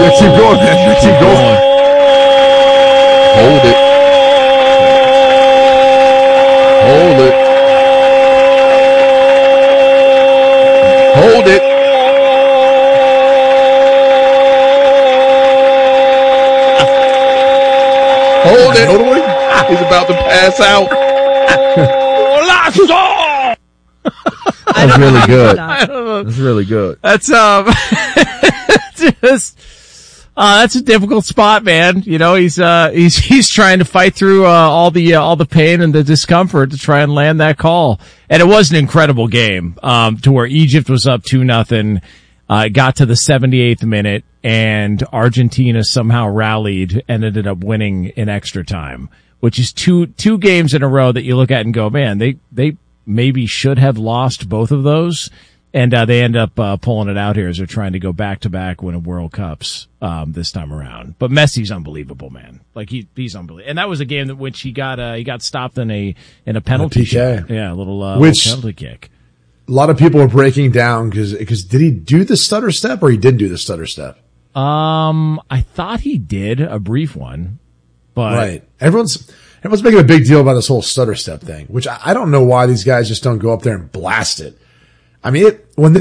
keep going, man. Keep going. Hold it. Hold it. Hold it. Hold it. Totally. He's about to pass out. That's really good. I don't know. That's really good. That's that's a difficult spot, man. You know, he's trying to fight through all the pain and the discomfort to try and land that call. And it was an incredible game, to where Egypt was up 2-0. It got to the 78th minute, and Argentina somehow rallied and ended up winning in extra time, which is two games in a row that you look at and go, man, they maybe should have lost both of those. And they end up pulling it out here as they're trying to go back-to-back win World Cups this time around. But Messi's unbelievable, man. Like he's unbelievable. And that was a game in which he got stopped in a penalty kick. Yeah, a little penalty kick. A lot of people are breaking down because did he do the stutter step or he didn't do the stutter step? I thought he did a brief one, but right. Everyone's making a big deal about this whole stutter step thing, which I don't know why these guys just don't go up there and blast it. I mean,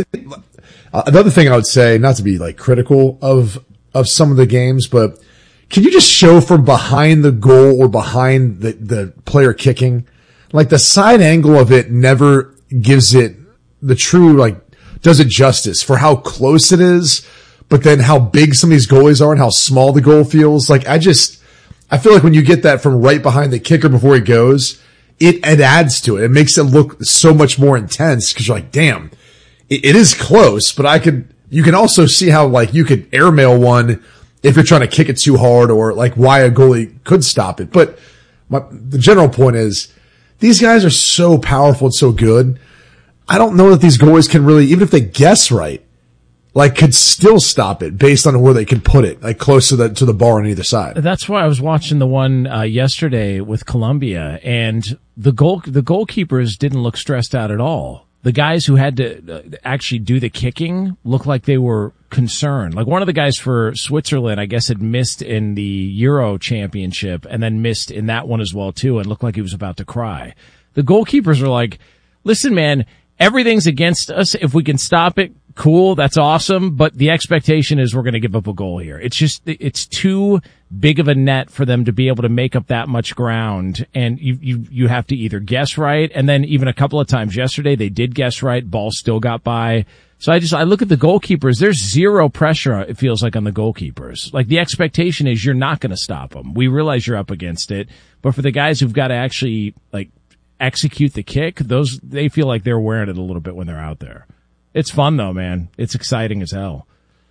another thing I would say, not to be like critical of some of the games, but can you just show from behind the goal or behind the player kicking? Like the side angle of it never gives it the true, like, does it justice for how close it is, but then how big some of these goalies are and how small the goal feels. Like I feel like when you get that from right behind the kicker before he goes, it adds to it. It makes it look so much more intense because you're like, damn, it is close, but you can also see how like you could airmail one if you're trying to kick it too hard or like why a goalie could stop it. But the general point is these guys are so powerful and so good. I don't know that these goalies can really, even if they guess right, like could still stop it based on where they can put it, like close to the bar on either side. That's why I was watching the one yesterday with Colombia, and the goalkeepers didn't look stressed out at all. The guys who had to actually do the kicking looked like they were concerned. Like one of the guys for Switzerland, I guess, had missed in the Euro Championship and then missed in that one as well too, and looked like he was about to cry. The goalkeepers are like, "Listen, man, everything's against us. If we can stop it, cool, that's awesome, but the expectation is we're going to give up a goal here." It's too big of a net for them to be able to make up that much ground, and you have to either guess right, and then even a couple of times yesterday they did guess right, ball still got by. So I look at the goalkeepers, there's zero pressure, it feels like, on the goalkeepers. Like the expectation is you're not going to stop them. We realize you're up against it, but for the guys who've got to actually like execute the kick, they feel like they're wearing it a little bit when they're out there. It's fun though, man. It's exciting as hell.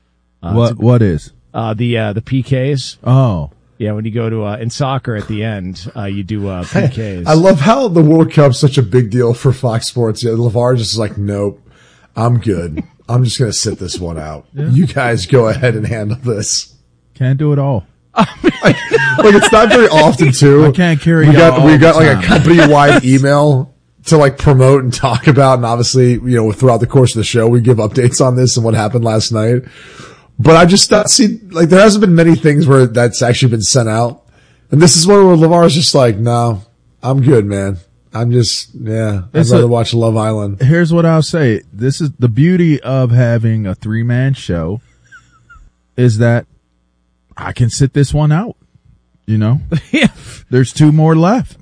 What is? The PKs. Oh. Yeah, when you go to, in soccer at the end, you do, PKs. I love how the World Cup's such a big deal for Fox Sports. Yeah, LeVar just is like, nope, I'm good. I'm just going to sit this one out. Yeah. You guys go ahead and handle this. Can't do it all. Like it's not very often too. I can't carry. We got like a company-wide email to like promote and talk about, and obviously, you know, throughout the course of the show, we give updates on this and what happened last night. But I just see, like, there hasn't been many things where that's actually been sent out. And this is one where LeVar's just like, no, I'm good, man. I'd rather watch Love Island. Here's what I'll say. This is the beauty of having a 3-man show is that I can sit this one out, you know? Yeah. There's 2 more left.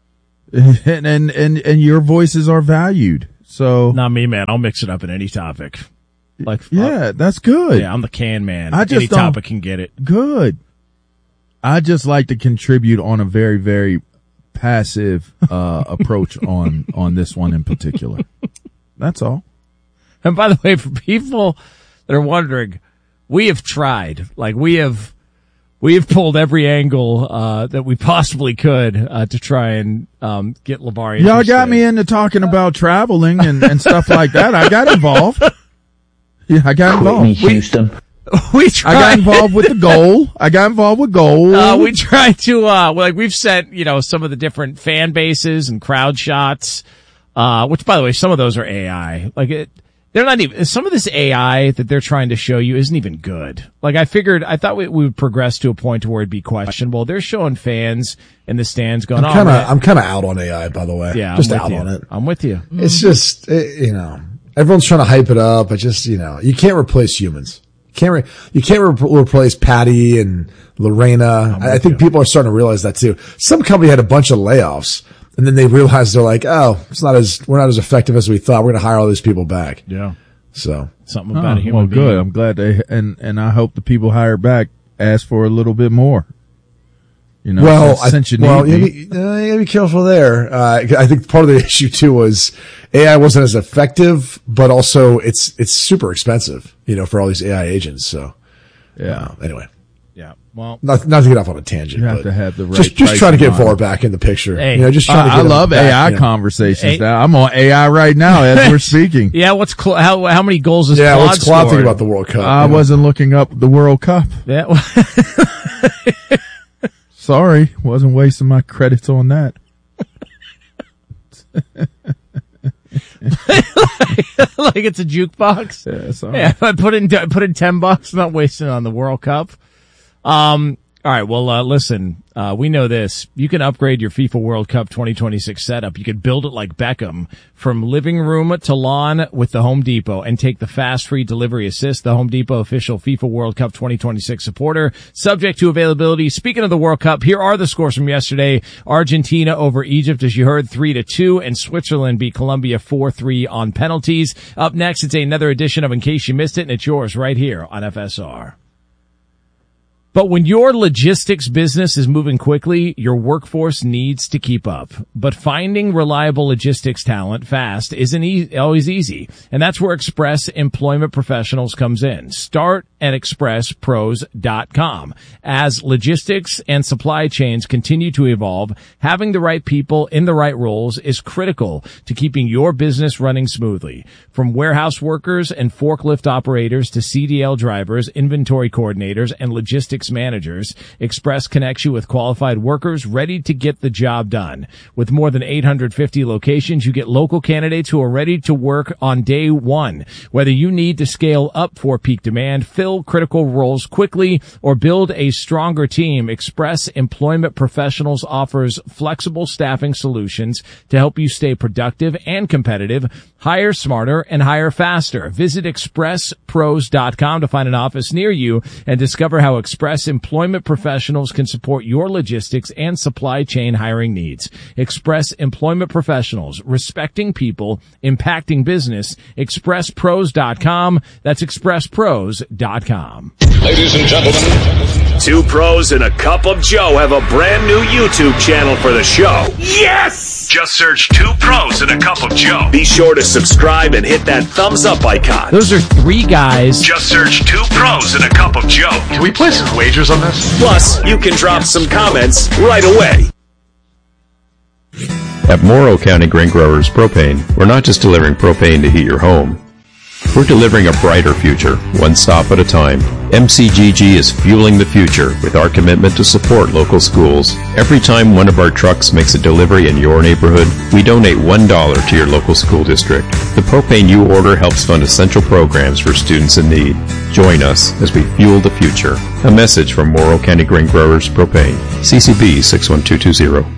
And your voices are valued. So not me, man. I'll mix it up in any topic. Like, that's good. Yeah, I'm the can man. Any topic can get it. Good. I just like to contribute on a very, very passive approach on this one in particular. That's all. And by the way, for people that are wondering, we have tried. Like we have pulled every angle that we possibly could to try and get LeVar interested. Y'all got me into talking about traveling and stuff like that. I got involved. Yeah, I got involved. Houston. We tried. I got involved with the goal. We tried to we've sent, you know, some of the different fan bases and crowd shots, which by the way, some of those are AI. Like They're not even, some of this AI that they're trying to show you isn't even good. Like I thought we would progress to a point where it'd be questionable. They're showing fans in the stands going, I'm kind of out on AI, by the way. Yeah. Just out on it. I'm with you. It's just, everyone's trying to hype it up, but just, you can't replace humans. You can't replace Patty and Lorena. I think people are starting to realize that too. Some company had a bunch of layoffs. And then they realized they're like, we're not as effective as we thought. We're going to hire all these people back. Yeah. So something about a human being. Good. I'm glad and I hope the people hired back ask for a little bit more. You know, you gotta be careful there. I think part of the issue too was AI wasn't as effective, but also it's super expensive, for all these AI agents. So yeah. Anyway. Yeah. Well, not to get off on a tangent. You have to have the right. Just trying to get far back in the picture. Hey, just trying to get I love AI conversations now. I'm on AI right now as we're speaking. Yeah. What's how many goals is Claude what's Claude scored? think about the World Cup? I wasn't looking up the World Cup. Yeah. Sorry, wasn't wasting my credits on that. Like it's a jukebox. Yeah, sorry. Yeah, I put in $10, not wasting it on the World Cup. All right. Well, listen, we know this. You can upgrade your FIFA World Cup 2026 setup. You can build it like Beckham from living room to lawn with the Home Depot and take the fast free delivery assist. The Home Depot official FIFA World Cup 2026 supporter, subject to availability. Speaking of the World Cup, here are the scores from yesterday. Argentina over Egypt, as you heard, 3-2, and Switzerland beat Colombia 4-3 on penalties. Up next, it's another edition of In Case You Missed It, and it's yours right here on FSR. But when your logistics business is moving quickly, your workforce needs to keep up. But finding reliable logistics talent fast isn't always easy. And that's where Express Employment Professionals comes in. Start at expresspros.com. As logistics and supply chains continue to evolve, having the right people in the right roles is critical to keeping your business running smoothly. From warehouse workers and forklift operators to CDL drivers, inventory coordinators, and logistics managers, Express connects you with qualified workers ready to get the job done. With more than 850 locations, you get local candidates who are ready to work on day one. Whether you need to scale up for peak demand, fill critical roles quickly, or build a stronger team, Express Employment Professionals offers flexible staffing solutions to help you stay productive and competitive. Hire smarter and hire faster. Visit expresspros.com to find an office near you and discover how Express Employment Professionals can support your logistics and supply chain hiring needs. Express Employment Professionals, respecting people, impacting business. Expresspros.com. That's expresspros.com. Ladies and gentlemen, Two Pros and a Cup of Joe have a brand new YouTube channel for the show. yes! Just search Two Pros and a Cup of Joe. Be sure to subscribe and hit that thumbs up icon. Those are three guys. Just search Two Pros and a Cup of Joe. Can we place some wagers on this? Plus, you can drop some comments right away. At Morrow County Grain Growers Propane, we're not just delivering propane to heat your home. We're delivering a brighter future, one stop at a time. MCGG is fueling the future with our commitment to support local schools. Every time one of our trucks makes a delivery in your neighborhood, we donate $1 to your local school district. The propane you order helps fund essential programs for students in need. Join us as we fuel the future. A message from Morrow County Grain Growers Propane. CCB 61220.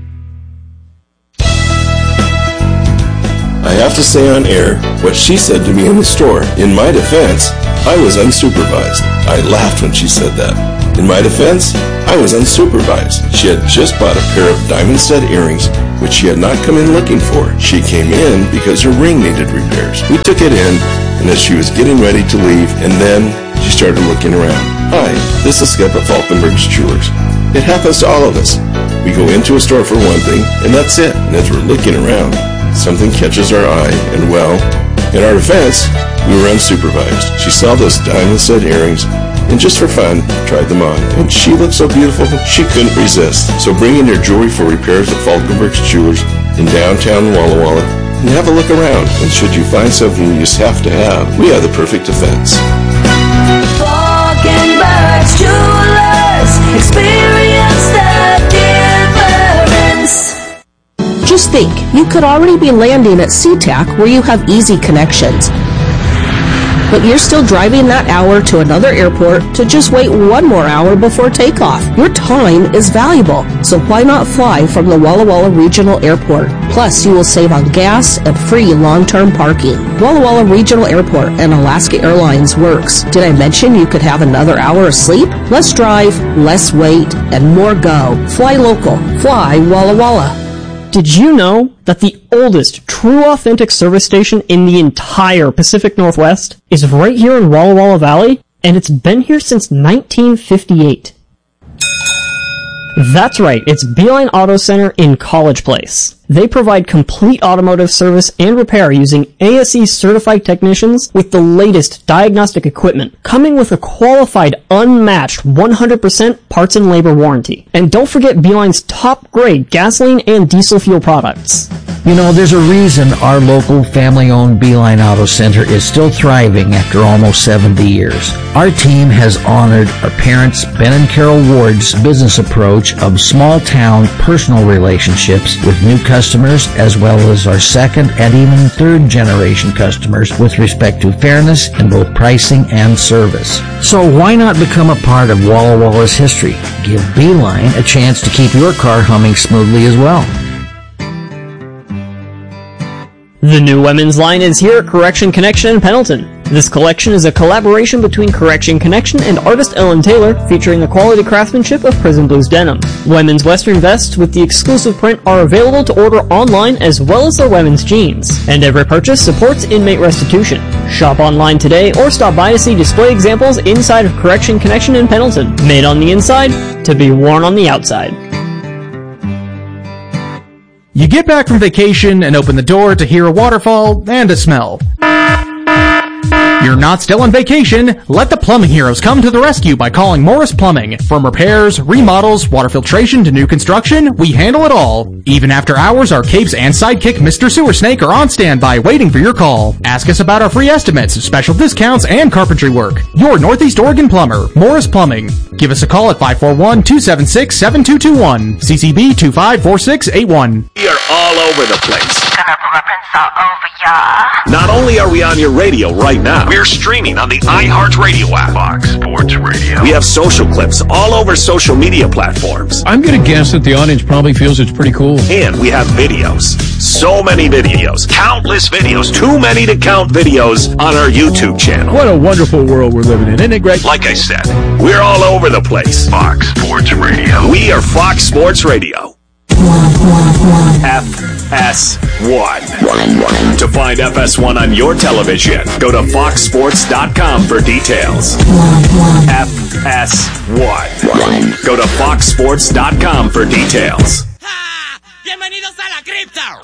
I have to say on air what she said to me in the store. In my defense, I was unsupervised. I laughed when she said that. In my defense, I was unsupervised. She had just bought a pair of diamond stud earrings, which she had not come in looking for. She came in because her ring needed repairs. We took it in, and as she was getting ready to leave, and then she started looking around. Hi, this is Skip at Falkenberg's Jewelers. It happens to all of us. We go into a store for one thing, and that's it. And as we're looking around, something catches our eye, and well, in our defense, we were unsupervised. She saw those diamond stud earrings, and just for fun, tried them on. And she looked so beautiful, she couldn't resist. So bring in your jewelry for repairs at Falkenberg's Jewelers in downtown Walla Walla, and have a look around. And should you find something you just have to have, we have the perfect defense. Falkenberg's Jewelers, experience the difference. Just think, you could already be landing at SeaTac where you have easy connections. but you're still driving that hour to another airport to just wait one more hour before takeoff. Your time is valuable, so why not fly from the Walla Walla Regional Airport? Plus, you will save on gas and free long-term parking. Walla Walla Regional Airport and Alaska Airlines works. Did I mention you could have another hour of sleep? Less drive, less wait, and more go. Fly local. Fly Walla Walla. Did you know that the oldest true authentic service station in the entire Pacific Northwest is right here in Walla Walla Valley? And it's been here since 1958. That's right, it's Beeline Auto Center in College Place. They provide complete automotive service and repair using ASE certified technicians with the latest diagnostic equipment, coming with a qualified, unmatched 100% parts and labor warranty. And don't forget Beeline's top grade gasoline and diesel fuel products. You know, there's a reason our local family-owned Beeline Auto Center is still thriving after almost 70 years. Our team has honored our parents, Ben and Carol Ward's business approach of small-town personal relationships with new customers, as well as our second and even third generation customers with respect to fairness in both pricing and service. So why not become a part of Walla Walla's history? Give Beeline a chance to keep your car humming smoothly as well. The new women's line is here at Correction Connection in Pendleton. This collection is a collaboration between Correction Connection and artist Ellen Taylor, featuring the quality craftsmanship of Prison Blues denim. Women's western vests with the exclusive print are available to order online, as well as their women's jeans. And every purchase supports inmate restitution. Shop online today or stop by to see display examples inside of Correction Connection in Pendleton. Made on the inside, to be worn on the outside. You get back from vacation and open the door to hear a waterfall and a smell. You're not still on vacation. Let the plumbing heroes come to the rescue by calling Morris Plumbing. From repairs, remodels, water filtration to new construction, we handle it all. Even after hours, our capes and sidekick Mr. Sewer Snake are on standby waiting for your call. Ask us about our free estimates, special discounts, and carpentry work. Your Northeast Oregon plumber, Morris Plumbing. Give us a call at 541-276-7221. CCB 254681. We are all over the place. Not only are we on your radio right now, we're streaming on the iHeartRadio app. Fox Sports Radio. We have social clips all over social media platforms. I'm going to guess that the audience probably feels it's pretty cool. And we have videos. So many videos. Countless videos. Too many to count videos on our YouTube channel. What a wonderful world we're living in, isn't it, Greg? Like I said, we're all over the place. Fox Sports Radio. We are Fox Sports Radio. FS1. To find FS1 on your television, go to foxsports.com for details. FS1. Go to foxsports.com for details. Bienvenidos a la cripta.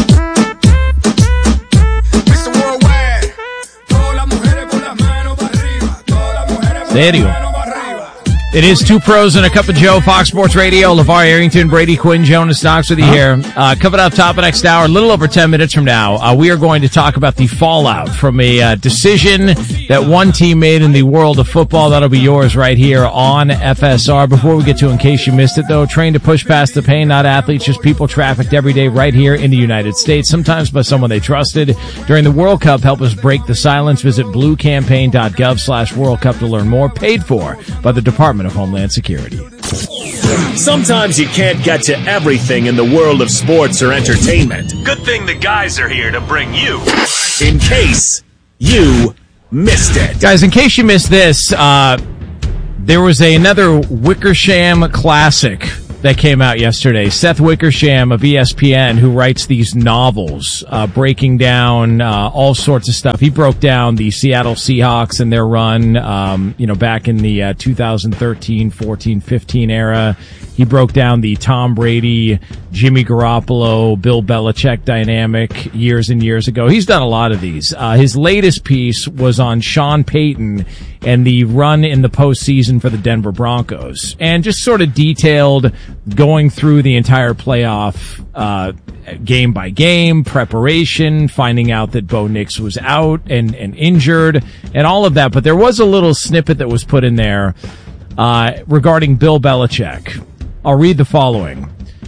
Serio. It is Two Pros and a Cup of Joe, Fox Sports Radio. LeVar Arrington, Brady Quinn, Jonas Knox with you here. Coming up top of next hour, a little over 10 minutes from now, we are going to talk about the fallout from a decision that one team made in the world of football. That'll be yours right here on FSR. Before we get to In Case You Missed It, though, trained to push past the pain, not athletes, just people trafficked every day right here in the United States, sometimes by someone they trusted. During the World Cup, help us break the silence. Visit bluecampaign.gov/World Cup to learn more. Paid for by the Department of Homeland Security. Sometimes you can't get to everything in the world of sports or entertainment. Good thing the guys are here to bring you In Case You Missed It. Guys, in case you missed this, there was another Wickersham classic that came out yesterday. Seth Wickersham of ESPN, who writes these novels, breaking down all sorts of stuff. He broke down the Seattle Seahawks and their run, back in the 2013, 14, 15 era. He broke down the Tom Brady, Jimmy Garoppolo, Bill Belichick dynamic years and years ago. He's done a lot of these. His latest piece was on Sean Payton and the run in the postseason for the Denver Broncos, and just sort of detailed going through the entire playoff game by game, preparation, finding out that Bo Nix was out and injured, and all of that. But there was a little snippet that was put in there regarding Bill Belichick. I'll read the following.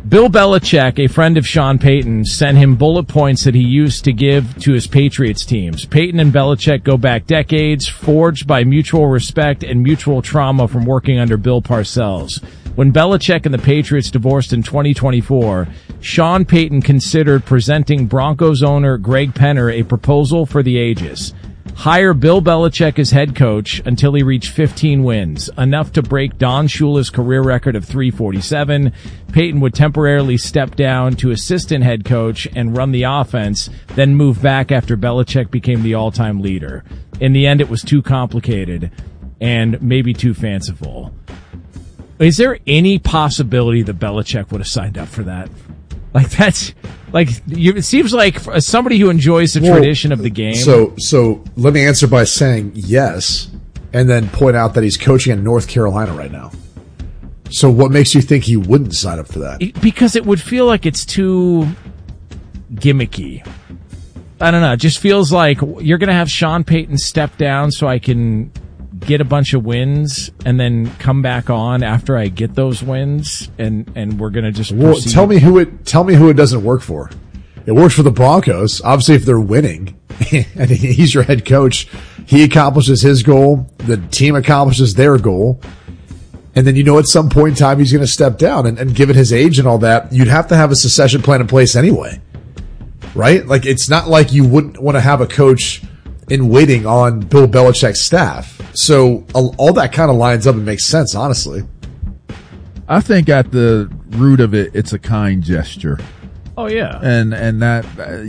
Bill Belichick, a friend of Sean Payton, sent him bullet points that he used to give to his Patriots teams. Payton and Belichick go back decades, forged by mutual respect and mutual trauma from working under Bill Parcells. When Belichick and the Patriots divorced in 2024, Sean Payton considered presenting Broncos owner Greg Penner a proposal for the ages. Hire Bill Belichick as head coach until he reached 15 wins, enough to break Don Shula's career record of 347. Payton would temporarily step down to assistant head coach and run the offense, then move back after Belichick became the all-time leader. In the end, it was too complicated and maybe too fanciful. Is there any possibility that Belichick would have signed up for that? Like that's like it seems like as somebody who enjoys the tradition of the game. So let me answer by saying yes, and then point out that he's coaching in North Carolina right now. So what makes you think he wouldn't sign up for that? Because it would feel like it's too gimmicky. I don't know. It just feels like you're going to have Sean Payton step down so I can get a bunch of wins and then come back on after I get those wins, and we're going to just proceed. Tell me who it doesn't work for. It works for the Broncos, obviously, if they're winning and he's your head coach. He accomplishes his goal, the team accomplishes their goal, and then at some point in time he's going to step down, and given his age and all that, you'd have to have a succession plan in place anyway, right? Like, it's not like you wouldn't want to have a coach in waiting on Bill Belichick's staff. So all that kind of lines up and makes sense, honestly. I think at the root of it, it's a kind gesture. Oh yeah. And that,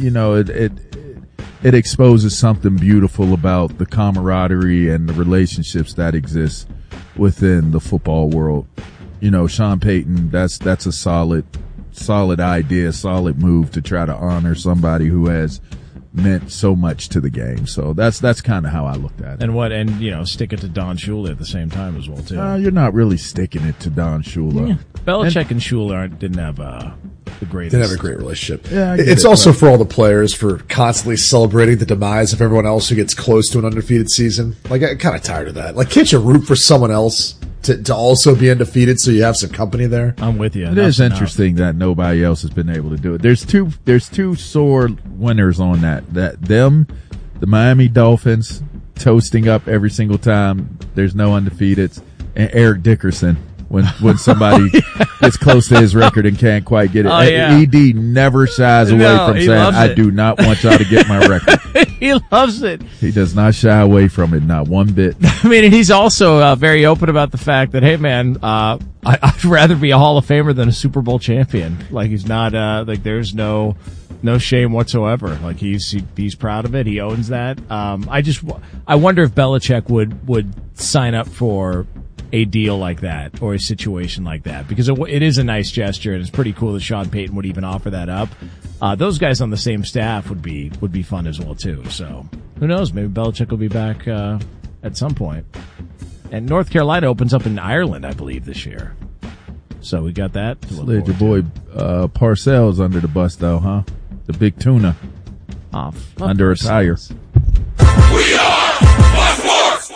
it exposes something beautiful about the camaraderie and the relationships that exist within the football world. Sean Payton, that's a solid idea, solid move to try to honor somebody who has meant so much to the game. So that's kind of how I looked at it. And stick it to Don Shula at the same time as well too. You're not really sticking it to Don Shula. Yeah. Belichick and Shula didn't have the greatest. Didn't have a great relationship. Yeah, it's also for all the players for constantly celebrating the demise of everyone else who gets close to an undefeated season. Like, I'm kind of tired of that. Like, can't you root for someone else to also be undefeated so you have some company there? I'm with you. It is interesting that nobody else has been able to do it. There's two sore winners on that. The Miami Dolphins toasting up every single time there's no undefeateds, and Eric Dickerson when somebody gets close to his record and can't quite get it. Oh, yeah. ED never shies away from saying, I do not want y'all to get my record. He loves it. He does not shy away from it, not one bit. I mean, and he's also very open about the fact that, hey man, I'd rather be a Hall of Famer than a Super Bowl champion. Like, he's not, there's no shame whatsoever. Like, he's proud of it. He owns that. I wonder if Belichick would sign up for a deal like that or a situation like that, because it is a nice gesture, and it's pretty cool that Sean Payton would even offer that up. Those guys on the same staff would be fun as well too. So who knows? Maybe Belichick will be back at some point. And North Carolina opens up in Ireland, I believe, this year. So we got that. Slid your boy Parcells under the bus, though, huh? The big tuna off under a tire. We are Fox Sports.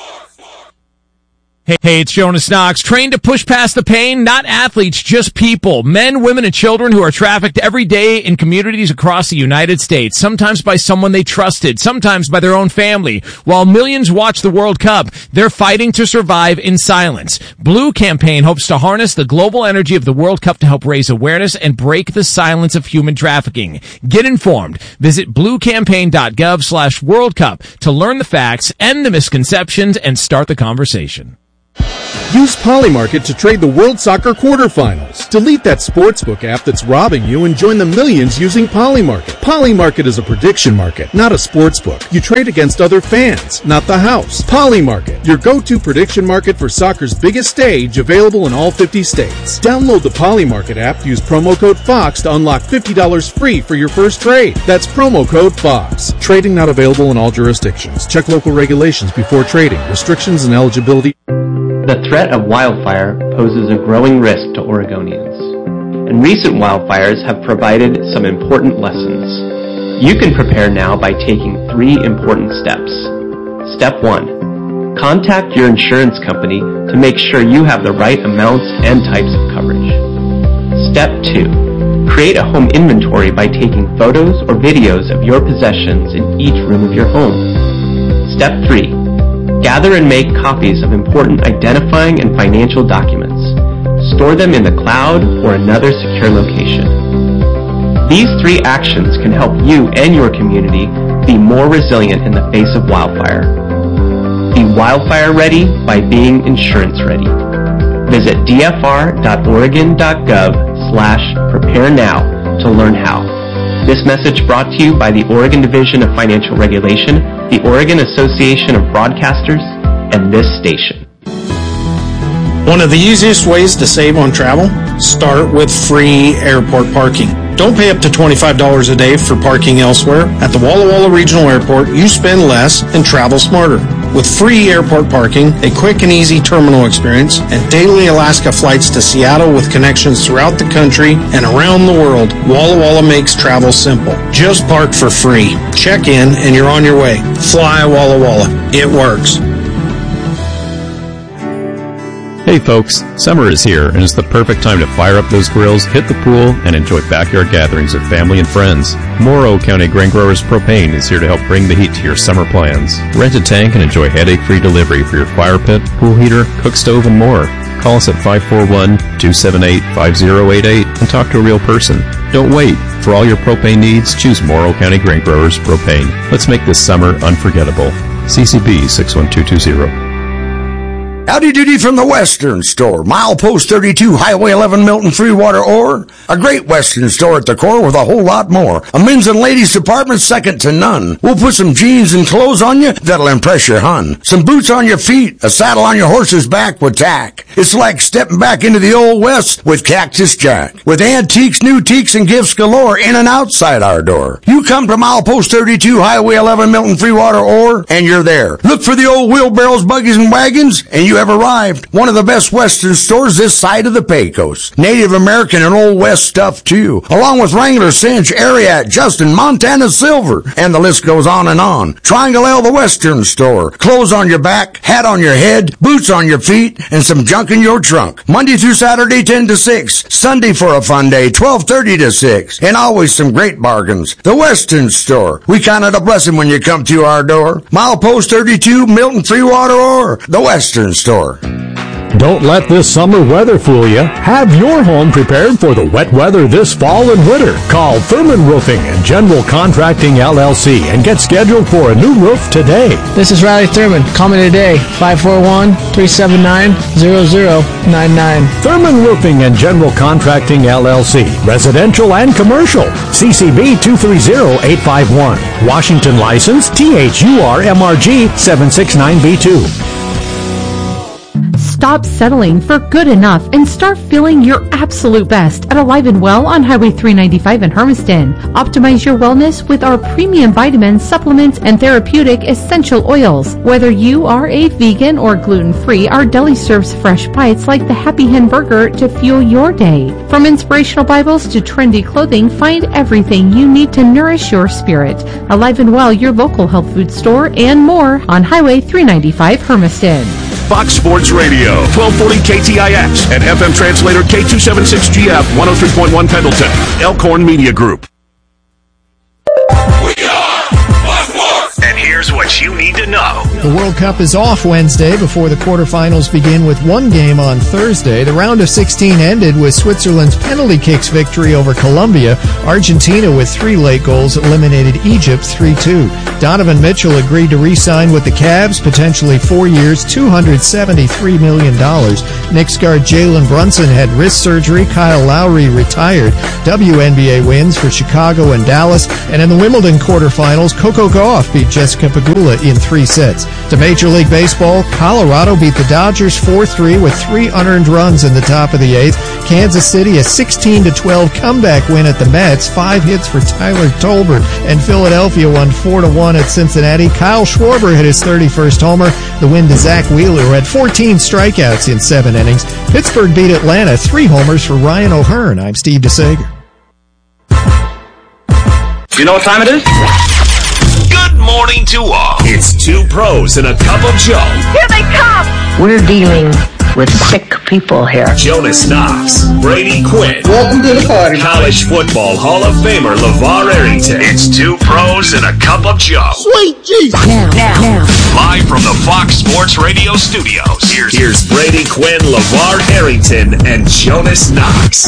Hey, it's Jonas Knox. Trained to push past the pain? Not athletes, just people. Men, women, and children who are trafficked every day in communities across the United States. Sometimes by someone they trusted, sometimes by their own family. While millions watch the World Cup, they're fighting to survive in silence. Blue Campaign hopes to harness the global energy of the World Cup to help raise awareness and break the silence of human trafficking. Get informed. Visit bluecampaign.gov/World Cup to learn the facts, end the misconceptions, and start the conversation. Use Polymarket to trade the World Soccer quarterfinals. Delete that sportsbook app that's robbing you and join the millions using Polymarket. Polymarket is a prediction market, not a sportsbook. You trade against other fans, not the house. Polymarket, your go-to prediction market for soccer's biggest stage, available in all 50 states. Download the Polymarket app, use promo code FOX to unlock $50 free for your first trade. That's promo code FOX. Trading not available in all jurisdictions. Check local regulations before trading. Restrictions and eligibility. The threat of wildfire poses a growing risk to Oregonians, and recent wildfires have provided some important lessons. You can prepare now by taking 3 important steps. Step 1. Contact your insurance company to make sure you have the right amounts and types of coverage. Step 2. Create a home inventory by taking photos or videos of your possessions in each room of your home. Step 3. Gather and make copies of important identifying and financial documents. Store them in the cloud or another secure location. These 3 actions can help you and your community be more resilient in the face of wildfire. Be wildfire ready by being insurance ready. Visit dfr.oregon.gov/prepare now to learn how. This message brought to you by the Oregon Division of Financial Regulation, the Oregon Association of Broadcasters, and this station. One of the easiest ways to save on travel? Start with free airport parking. Don't pay up to $25 a day for parking elsewhere. At the Walla Walla Regional Airport, you spend less and travel smarter. With free airport parking, a quick and easy terminal experience, and daily Alaska flights to Seattle with connections throughout the country and around the world, Walla Walla makes travel simple. Just park for free. Check in and you're on your way. Fly Walla Walla. It works. Hey folks, summer is here and it's the perfect time to fire up those grills, hit the pool, and enjoy backyard gatherings with family and friends. Morrow County Grain Growers Propane is here to help bring the heat to your summer plans. Rent a tank and enjoy headache-free delivery for your fire pit, pool heater, cook stove, and more. Call us at 541-278-5088 and talk to a real person. Don't wait. For all your propane needs, choose Morrow County Grain Growers Propane. Let's make this summer unforgettable. CCB 61220. Howdy doody from the Western Store. Milepost 32, Highway 11, Milton, Freewater, Ore. A great Western store at the core with a whole lot more. A men's and ladies department second to none. We'll put some jeans and clothes on you that'll impress your hun. Some boots on your feet, a saddle on your horse's back with tack. It's like stepping back into the old West with Cactus Jack. With antiques, new teaks, and gifts galore in and outside our door. You come to Milepost 32, Highway 11, Milton, Freewater, Ore, and you're there. Look for the old wheelbarrows, buggies, and wagons, and you have arrived. One of the best Western stores this side of the Pecos. Native American and Old West stuff too, along with Wrangler, Cinch, Ariat, Justin, Montana Silver, and the list goes on and on. Triangle L, the Western Store. Clothes on your back, hat on your head, boots on your feet, and some junk in your trunk. Monday through Saturday, 10 to 6. Sunday for a fun day, 12:30 to 6. And always some great bargains. The Western Store. We count it a blessing when you come to our door. Milepost 32, Milton, Freewater, Ore. The Western Store. Don't let this summer weather fool you. Have your home prepared for the wet weather this fall and winter. Call Thurman Roofing and General Contracting LLC and get scheduled for a new roof today. This is Riley Thurman. Call me today, 541-379-0099. Thurman Roofing and General Contracting LLC. Residential and commercial. CCB 230851. Washington license THURMRG 769B2. Stop settling for good enough and start feeling your absolute best at Alive and Well on Highway 395 in Hermiston. Optimize your wellness with our premium vitamins, supplements, and therapeutic essential oils. Whether you are a vegan or gluten-free, our deli serves fresh bites like the Happy Hen Burger to fuel your day. From inspirational Bibles to trendy clothing, find everything you need to nourish your spirit. Alive and Well, your local health food store, and more on Highway 395 Hermiston. Fox Sports Radio, 1240 KTIX, and FM translator K276GF 103.1 Pendleton. Elkhorn Media Group. And here's what you need to know. The World Cup is off Wednesday before the quarterfinals begin with one game on Thursday. The round of 16 ended with Switzerland's penalty kicks victory over Colombia. Argentina, with 3 late goals, eliminated Egypt 3-2. Donovan Mitchell agreed to re-sign with the Cavs, potentially 4 years, $273 million. Knicks guard Jalen Brunson had wrist surgery. Kyle Lowry retired. WNBA wins for Chicago and Dallas. And in the Wimbledon quarterfinals, Coco Gauff beat Jessica Pegula in 3 sets. To Major League Baseball, Colorado beat the Dodgers 4-3 with 3 unearned runs in the top of the 8th. Kansas City a 16-12 comeback win at the Mets, 5 hits for Tyler Tolbert, and Philadelphia won 4-1 at Cincinnati. Kyle Schwarber hit his 31st homer. The win to Zach Wheeler, who had 14 strikeouts in 7 innings. Pittsburgh beat Atlanta, 3 homers for Ryan O'Hearn. I'm Steve DeSager. You know what time it is? Good morning to all. It's 2 pros and a cup of Joe. Here they come! We're dealing with sick people here. Jonas Knox, Brady Quinn. Welcome to the party. College Football Hall of Famer LeVar Arrington. It's two pros and a cup of Joe. Sweet Jesus. Now. Live from the Fox Sports Radio studios. Here's Brady Quinn, LeVar Arrington, and Jonas Knox.